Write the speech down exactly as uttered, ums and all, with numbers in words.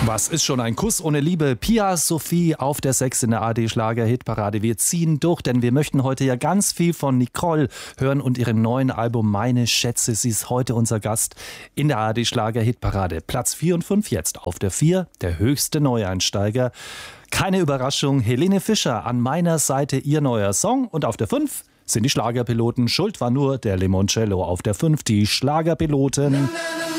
Was ist schon ein Kuss ohne Liebe? Pia Sophie auf der sechs in der A R D-Schlager-Hitparade. Wir ziehen durch, denn wir möchten heute ja ganz viel von Nicole hören und ihrem neuen Album Meine Schätze. Sie ist heute unser Gast in der A R D-Schlager-Hitparade. Platz vier und fünf jetzt. Auf der vier der höchste Neueinsteiger. Keine Überraschung, Helene Fischer, An meiner Seite ihr neuer Song. Und auf der fünf sind die Schlagerpiloten. Schuld war nur der Limoncello. Auf der fünf die Schlagerpiloten.